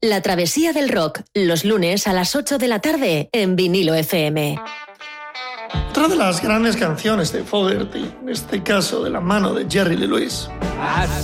La travesía del rock, los lunes a las 8 de la tarde en Vinilo FM. Otra de las grandes canciones de Fogerty, en este caso de la mano de Jerry Lee Lewis.